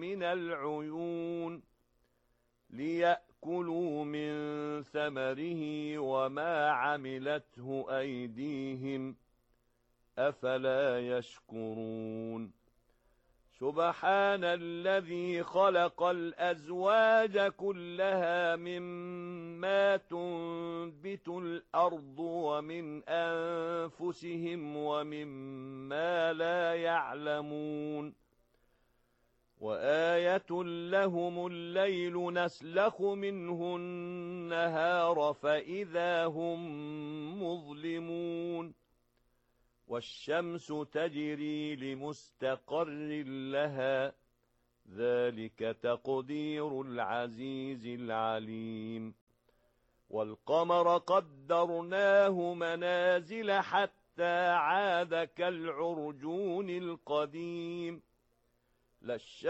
من العيون ليأكلوا من ثمره وما عملته أيديهم أفلا يشكرون سبحان الذي خلق الأزواج كلها مما تنبت الأرض ومن أنفسهم ومما لا يعلمون وآية لهم الليل نسلخ منه النهار فإذا هم مظلمون والشمس تجري لمستقر لها ذلك تقدير العزيز العليم والقمر قدرناه منازل حتى عاد كالعرجون القديم لا